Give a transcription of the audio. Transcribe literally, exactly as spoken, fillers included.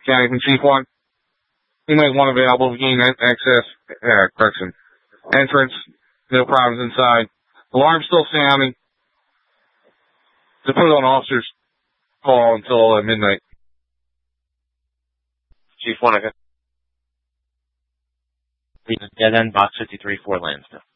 County from Chief one. Email one available. Gain access. Uh, correction. Entrance. No problems inside. Alarm still sounding. To put on officers call until uh, midnight. Chief one, okay. Dead end, box fifty-three, Fort Lansdale.